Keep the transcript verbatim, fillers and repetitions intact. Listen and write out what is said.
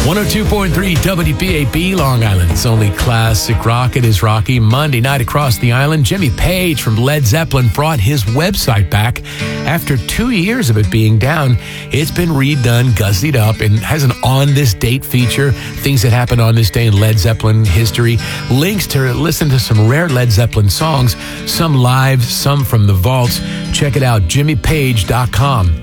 one oh two point three W P A B, Long Island's only classic rock. It is Rocky. Monday night across the island, Jimmy Page from Led Zeppelin brought his website back. After two years of it being down, it's been redone, gussied up, and has an On This Date feature, things that happened on this day in Led Zeppelin history, links to listen to some rare Led Zeppelin songs, some live, some from the vaults. Check it out, jimmy page dot com.